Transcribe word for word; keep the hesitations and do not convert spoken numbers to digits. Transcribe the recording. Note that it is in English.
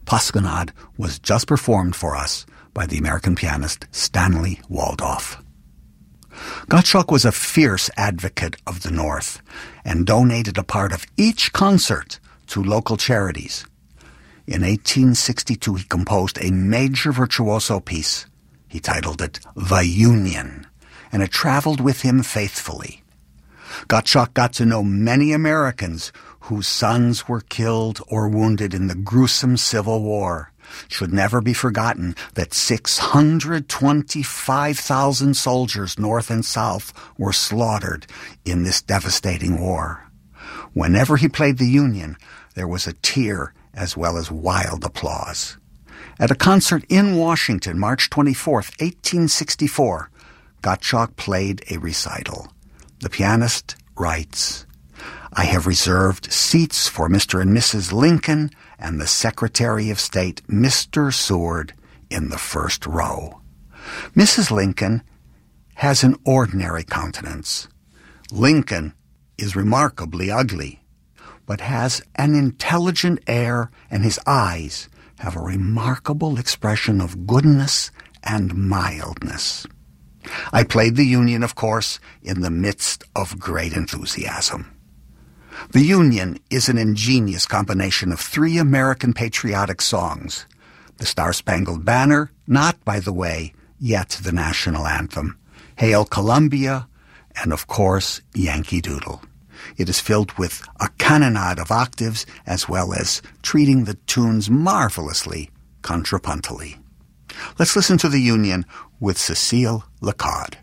Pasquinade was just performed for us by the American pianist Stanley Waldorf. Gottschalk was a fierce advocate of the North and donated a part of each concert to local charities. In eighteen sixty-two, he composed a major virtuoso piece. He titled it The Union, and it traveled with him faithfully. Gottschalk got to know many Americans whose sons were killed or wounded in the gruesome Civil War. It should never be forgotten that six hundred twenty-five thousand soldiers, North and South, were slaughtered in this devastating war. Whenever he played the Union, there was a tear as well as wild applause. At a concert in Washington, March twenty-fourth, eighteen sixty-four, Gottschalk played a recital. The pianist writes, "I have reserved seats for Mister and Missus Lincoln and the Secretary of State, Mister Seward, in the first row. Missus Lincoln has an ordinary countenance. Lincoln is remarkably ugly, but has an intelligent air, and his eyes have a remarkable expression of goodness and mildness." I played the Union, of course, in the midst of great enthusiasm. The Union is an ingenious combination of three American patriotic songs. The Star-Spangled Banner, not, by the way, yet the national anthem, Hail Columbia, and, of course, Yankee Doodle. It is filled with a cannonade of octaves as well as treating the tunes marvelously contrapuntally. Let's listen to the Union with Cecile Lacaud.